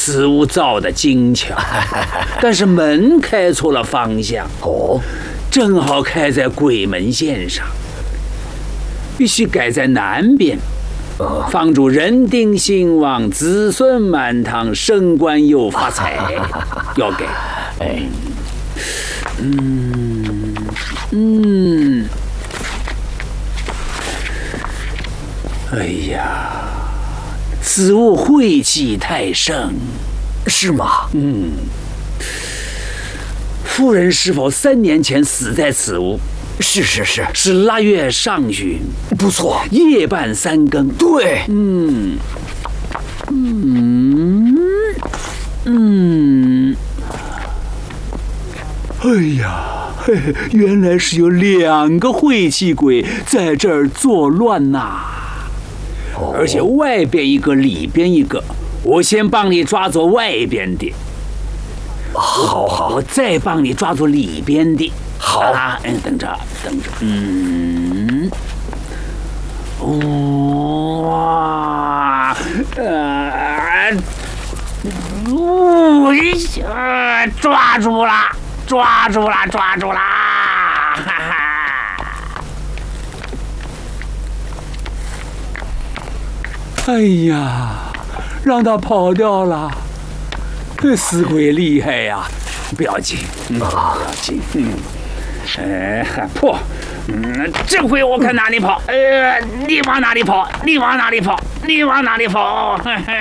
此屋造的精巧，但是门开错了方向。 哦， 正好开在鬼门线上，必须改在南边。房主人丁兴旺，子孙满堂，升官又发财，要改。 哎， 哎呀，此物晦气太盛， 是吗？ 夫人是否3年前死在此屋？ 是， 是腊月上旬， 不错， 夜半3更。 对， 哎呀，原来是有2个晦气鬼在这儿作乱呐！而且外边一个，里边一个。我先帮你抓住外边的， 好， 我再帮你抓住里边的。 好啊，等着，哇，抓住了！哈哈！哎呀，让他跑掉了，这死鬼厉害呀！不要紧，不要紧，破，这回我看哪里跑，你往哪里跑，你往哪里跑，你往哪里跑，嘿嘿。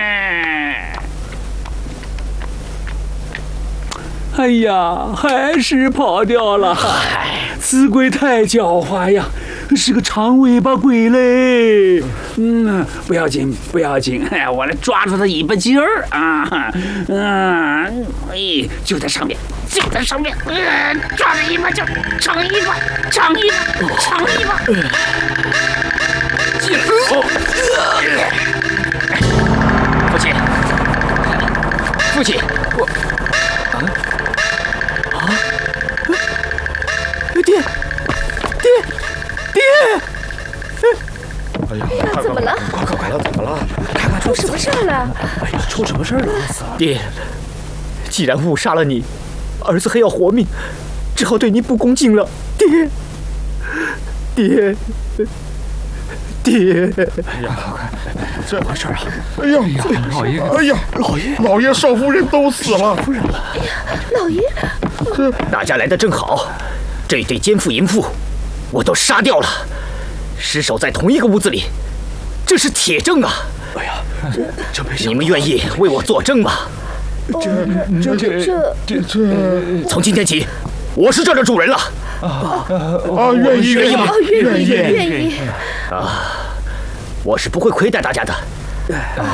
哎呀，还是跑掉了！死鬼太狡猾呀，是个长尾巴鬼嘞。不要紧，哎，我来抓住他尾巴尖儿啊！就在上面，抓着尾巴就长尾巴。 父亲，我。爹！ 哎呀，怎么了？怎么了？快， 出什么事儿了？ 哎呀，出什么事儿了？ 爹，既然误杀了你，儿子还要活命，只好对你不恭敬了。爹！ 哎呀，快，这回事啊！哎呀，老爷！哎呀，老爷，少夫人都死了！夫人， 哎呀，老爷， 大家来得正好，这对奸夫淫妇，我都杀掉了，尸首在同一个屋子里，这是铁证啊！ 哎呀，这没想到， 你们愿意为我作证吗？从今天起，我是这儿的主人了。 愿意吗？ 愿意。 我是不会亏待大家的。